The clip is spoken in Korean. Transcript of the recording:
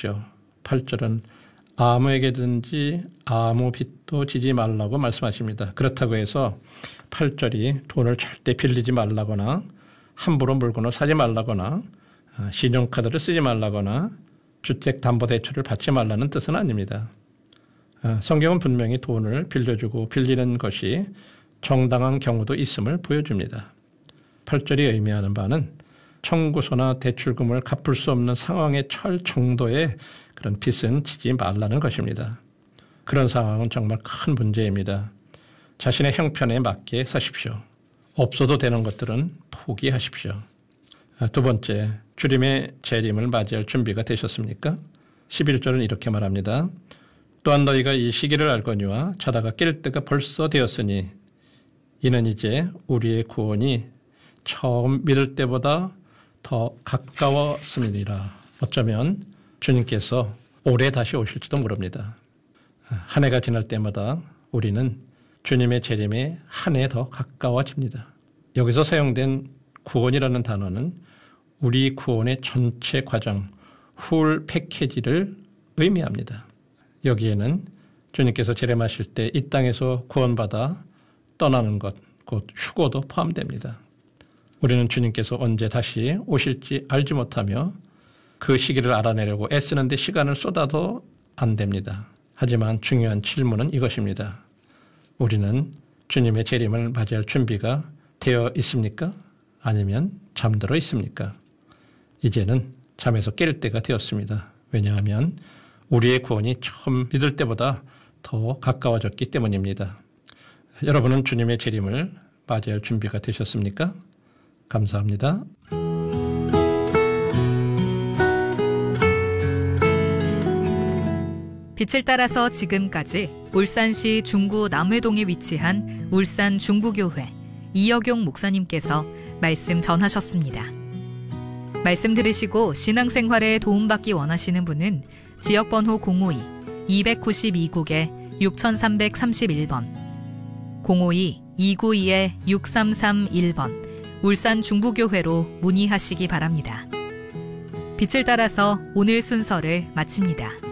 마십시오. 8절은 아무에게든지 아무 빚도 지지 말라고 말씀하십니다. 그렇다고 해서 8절이 돈을 절대 빌리지 말라거나 함부로 물건을 사지 말라거나 신용카드를 쓰지 말라거나 주택담보대출을 받지 말라는 뜻은 아닙니다. 성경은 분명히 돈을 빌려주고 빌리는 것이 정당한 경우도 있음을 보여줍니다. 8절이 의미하는 바는 청구서나 대출금을 갚을 수 없는 상황에 처할 정도의 그런 빚은 지지 말라는 것입니다. 그런 상황은 정말 큰 문제입니다. 자신의 형편에 맞게 사십시오. 없어도 되는 것들은 포기하십시오. 두 번째, 주님의 재림을 맞이할 준비가 되셨습니까? 11절은 이렇게 말합니다. 또한 너희가 이 시기를 알거니와 자다가 깰 때가 벌써 되었으니 이는 이제 우리의 구원이 처음 믿을 때보다 더 가까웠음이니라. 어쩌면 주님께서 올해 다시 오실지도 모릅니다. 한 해가 지날 때마다 우리는 주님의 재림에 한 해 더 가까워집니다. 여기서 사용된 구원이라는 단어는 우리 구원의 전체 과정, 풀 패키지를 의미합니다. 여기에는 주님께서 재림하실 때 이 땅에서 구원받아 떠나는 것, 곧 휴고도 포함됩니다. 우리는 주님께서 언제 다시 오실지 알지 못하며 그 시기를 알아내려고 애쓰는데 시간을 쏟아도 안 됩니다. 하지만 중요한 질문은 이것입니다. 우리는 주님의 재림을 맞이할 준비가 되어 있습니까? 아니면 잠들어 있습니까? 이제는 잠에서 깰 때가 되었습니다. 왜냐하면 우리의 구원이 처음 믿을 때보다 더 가까워졌기 때문입니다. 여러분은 주님의 재림을 맞이할 준비가 되셨습니까? 감사합니다. 빛을 따라서 지금까지 울산시 중구 남회동에 위치한 울산 중부교회 이여경 목사님께서 말씀 전하셨습니다. 말씀 들으시고 신앙생활에 도움받기 원하시는 분은 지역번호 052-292국에 6331번 052-292-6331번 울산 중부교회로 문의하시기 바랍니다. 빛을 따라서 오늘 순서를 마칩니다.